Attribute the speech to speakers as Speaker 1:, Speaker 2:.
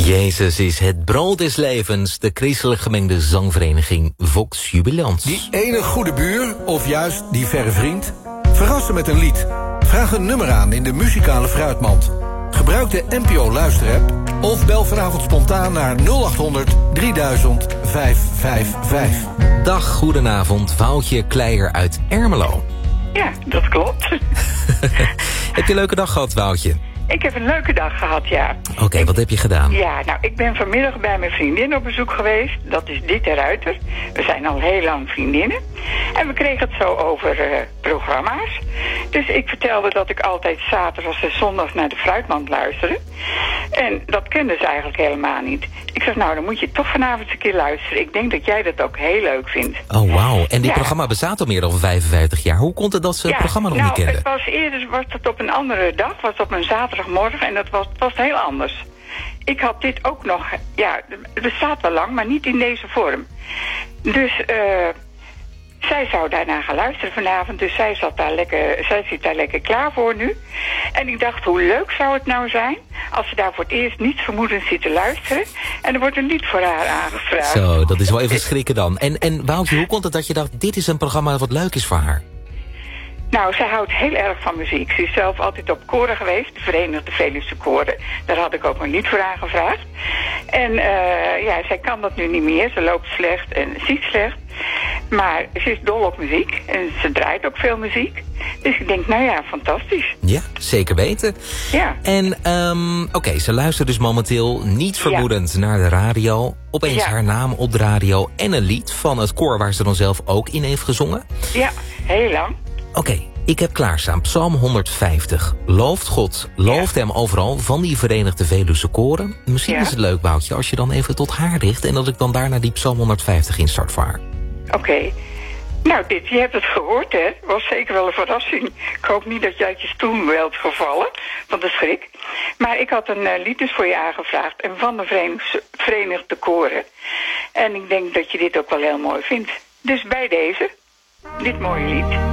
Speaker 1: Jezus is het brood des levens, de christelijk gemengde zangvereniging Vox Jubilans.
Speaker 2: Die ene goede buur, of juist die verre vriend, verrassen met een lied. Vraag een nummer aan in de muzikale fruitmand. Gebruik de NPO Luisterapp of bel vanavond spontaan naar 0800 3000 555.
Speaker 1: Dag, goedenavond, Woutje Kleijer uit Ermelo.
Speaker 3: Ja, dat klopt.
Speaker 1: Heb je een leuke dag gehad, Woutje?
Speaker 3: Ik heb een leuke dag gehad, ja.
Speaker 1: Oké, wat heb je gedaan?
Speaker 3: Ja, nou, ik ben vanmiddag bij mijn vriendin op bezoek geweest. Dat is Ditte Ruiter. We zijn al heel lang vriendinnen. En we kregen het zo over programma's. Dus ik vertelde dat ik altijd zaterdags en zondags naar de Fruitmand luisterde. En dat kende ze eigenlijk helemaal niet. Ik zeg, nou, dan moet je toch vanavond eens een keer luisteren. Ik denk dat jij dat ook heel leuk vindt.
Speaker 1: Oh, wauw. En dit programma bestaat al meer dan 55 jaar. Hoe komt het dat ze het programma nog niet kenden?
Speaker 3: Het was eerder op een andere dag. Het was op een zaterdagmorgen en dat was heel anders. Ik had dit ook nog... Ja, het bestaat wel lang, maar niet in deze vorm. Dus... zij zou daarna gaan luisteren vanavond, dus zij zit daar lekker klaar voor nu. En ik dacht, hoe leuk zou het nou zijn als ze daar voor het eerst niets vermoedend zit te luisteren en er wordt een lied voor haar aangevraagd.
Speaker 1: Zo, dat is wel even schrikken dan. En Woutje, hoe komt het dat je dacht, dit is een programma wat leuk is voor haar?
Speaker 3: Nou, zij houdt heel erg van muziek. Ze is zelf altijd op koren geweest, de Verenigde Veluwse Koren. Daar had ik ook een lied voor aangevraagd. En zij kan dat nu niet meer. Ze loopt slecht en ziet slecht. Maar ze is dol op muziek en ze draait ook veel muziek. Dus ik denk, nou ja, fantastisch.
Speaker 1: Ja, zeker weten.
Speaker 3: Ja.
Speaker 1: En oké, ze luistert dus momenteel niet vermoedend naar de radio. Opeens haar naam op de radio en een lied van het koor waar ze dan zelf ook in heeft gezongen.
Speaker 3: Ja, heel lang.
Speaker 1: Oké, ik heb klaarstaan Psalm 150. Looft God, looft hem overal van die Verenigde Veluwse Koren. Misschien is het leuk, Woutje, als je dan even tot haar richt en dat ik dan daarna die Psalm 150 instart voor haar.
Speaker 3: Oké. Nou, je hebt het gehoord, hè? Was zeker wel een verrassing. Ik hoop niet dat je uit je stoel bent gevallen van de schrik. Maar ik had een lied dus voor je aangevraagd en van de Verenigde Koren. En ik denk dat je dit ook wel heel mooi vindt. Dus bij deze, dit mooie lied.